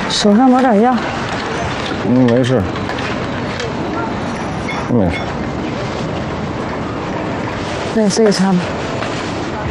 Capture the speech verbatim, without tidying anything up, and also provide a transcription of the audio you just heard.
手上抹点药。 嗯，没事，没事。 那你自己擦吧。